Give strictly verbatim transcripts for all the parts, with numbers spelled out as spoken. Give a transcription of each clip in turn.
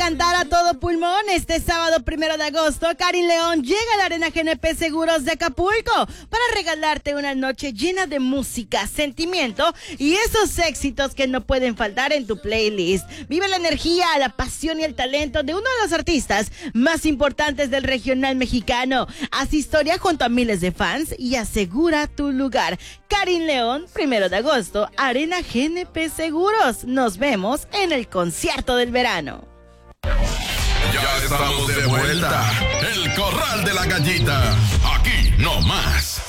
cantar a todo pulmón. Este sábado primero de agosto, Karin León llega a la Arena G N P Seguros de Acapulco para regalarte una noche llena de música, sentimiento y esos éxitos que no pueden faltar en tu playlist. Vive la energía, la pasión y el talento de uno de los artistas más importantes del regional mexicano. Haz historia junto a miles de fans y asegura tu lugar. Karin León, primero de agosto, Arena G N P Seguros. Nos vemos en el concierto del verano. Ya estamos de vuelta. El Corral de la Gallita. Aquí no más.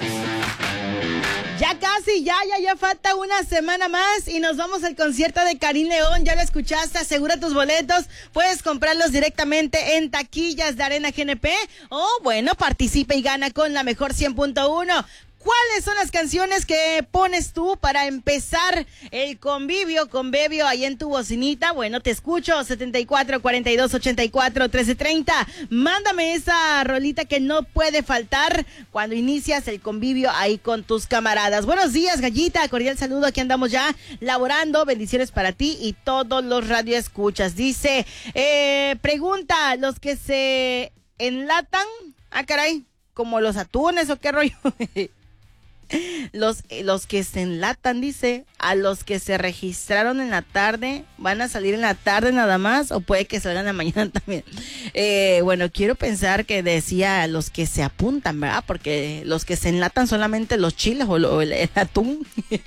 Ya casi, ya, ya, ya falta una semana más y nos vamos al concierto de Karin León. Ya lo escuchaste, asegura tus boletos. Puedes comprarlos directamente en taquillas de Arena G N P o, bueno, participa y gana con la mejor cien punto uno. ¿Cuáles son las canciones que pones tú para empezar el convivio, convivio ahí en tu bocinita? Bueno, te escucho, setenta y cuatro, cuarenta y dos, ochenta y cuatro, trece, treinta. Mándame esa rolita que no puede faltar cuando inicias el convivio ahí con tus camaradas. Buenos días, Gallita, cordial saludo, aquí andamos ya laborando. Bendiciones para ti y todos los radioescuchas. Dice, eh, pregunta, ¿los que se enlatan? Ah, caray, ¿como los atunes o qué rollo? Los, los que se enlatan, dice, a los que se registraron en la tarde, ¿van a salir en la tarde nada más? ¿O puede que salgan en la mañana también? Eh, bueno, quiero pensar que decía los que se apuntan, ¿verdad? Porque los que se enlatan solamente los chiles o, lo, o el, el atún.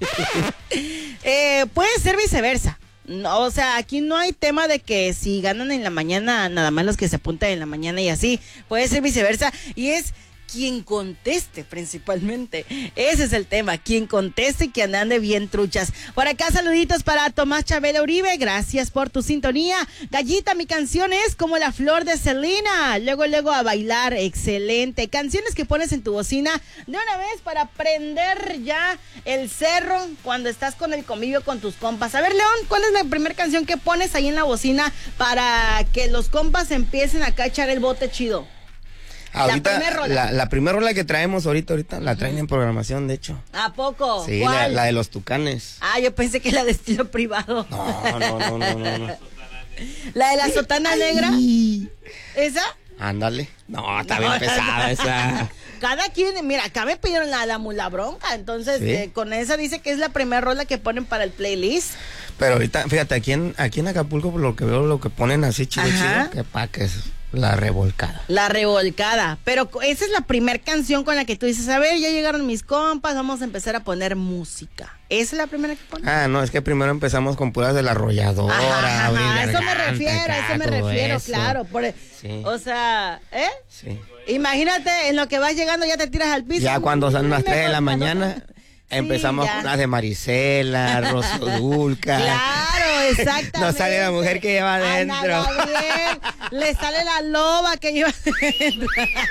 eh, puede ser viceversa. No, o sea, aquí no hay tema de que si ganan en la mañana, nada más los que se apuntan en la mañana y así. Puede ser viceversa. Y es quien conteste principalmente. Ese es el tema, quien conteste y que ande bien truchas. Por acá saluditos para Tomás Chabela Uribe, gracias por tu sintonía. Gallita, mi canción es Como la Flor de Selena. Luego, luego a bailar, excelente. Canciones que pones en tu bocina de una vez para prender ya el cerro cuando estás con el convivio con tus compas. A ver, León, ¿cuál es la primera canción que pones ahí en la bocina para que los compas empiecen acá a echar el bote chido? Ahorita, la primera rola. La, la primera rola que traemos ahorita, ahorita, la traen en programación, de hecho. ¿A poco? Sí, la, la de los Tucanes. Ah, yo pensé que la de estilo privado. No, no, no, no, no, no. ¿La de la sotana negra? ¿Esa? Ándale. No, está bien pesada esa. Cada quien, mira, acá me pidieron la, la mula bronca, entonces ¿sí? eh, con esa dice que es la primera rola que ponen para el playlist. Pero ahorita, fíjate, aquí en, aquí en Acapulco, por lo que veo, lo que ponen así chido, Ajá. chido, que pa' que es la revolcada. La revolcada, pero esa es la primera canción con la que tú dices, a ver, ya llegaron mis compas, vamos a empezar a poner música. ¿Esa es la primera que pones? Ah, no, es que primero empezamos con puras de la arrolladora. Ajá, ajá, a eso me garganta, refiero, a eso me todo refiero, eso. claro. Por, Sí. O sea, ¿eh? Sí. Imagínate, en lo que vas llegando ya te tiras al piso. Ya cuando son las tres de la Mejor, mañana, sí, empezamos ya. con las de Marisela, Rosodulca. Claro, exactamente. Nos sale la mujer que lleva adentro. Ándala bien. Le sale la loba que lleva adentro.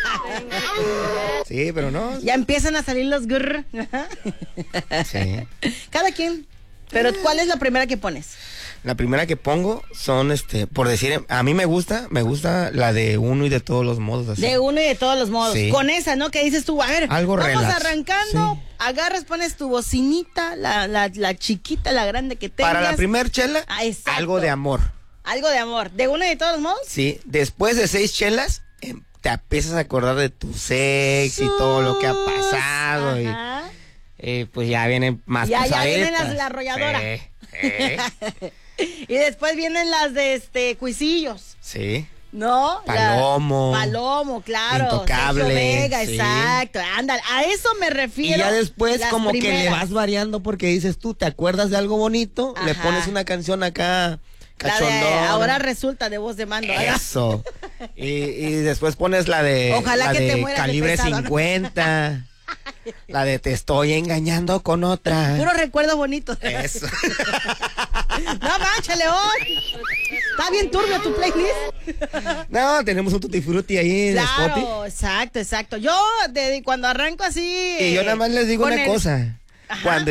Sí, pero no. Ya empiezan a salir los grrr. Sí. Cada quien. Pero ¿cuál es la primera que pones? La primera que pongo son, este, por decir, a mí me gusta, me gusta la de Uno y de Todos los Modos. Así. De uno y de todos los modos. Sí. Con esa, ¿no? Que dices tú, a ver, algo vamos relax. arrancando, Sí. agarras, pones tu bocinita, la, la, la chiquita, la grande que tengas. Para la primer chela, Ah, exacto. algo de amor. Algo de amor. ¿De uno y de todos los modos? Sí, después de seis chelas, em, te empiezas a acordar de tu sex y todo lo que ha pasado. Y, Ajá. eh, pues ya vienen más Ya, ya pasaditas. vienen las de la arrolladora. Eh, eh, Y después vienen las de este cuisillos, sí. ¿no? Palomo. La, Palomo, claro. Intocable, Sergio Vega, sí. exacto. Ándale, a eso me refiero. Y ya después las como que le primeras. vas variando porque dices tú, te acuerdas de algo bonito, le Ajá. pones una canción acá La de cachondona. ahora resulta de voz de mando. ¿verdad? Eso. Y, y después pones la de, Ojalá la que de te mueras de calibre pesado, ¿no? cincuenta. La de te estoy engañando con otra. Puro recuerdo bonito. Eso. No manches, León. Está bien turbio tu playlist. No, tenemos un Tutti Frutti ahí en Spotify. Claro, exacto, exacto. Yo de, cuando arranco así. Y yo nada más les digo con una el- cosa. Ajá. Cuando